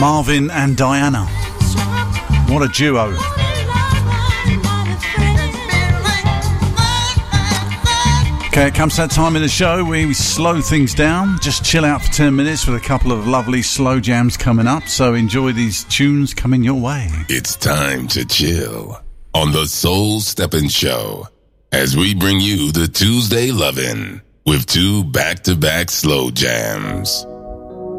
Marvin and Diana. What a duo. Okay, it comes to that time in the show where we slow things down, just chill out for 10 minutes with a couple of lovely slow jams coming up, so enjoy these tunes coming your way. It's time to chill on the Soul Steppin' Show as we bring you the Tuesday Lovin' with 2 back-to-back slow jams.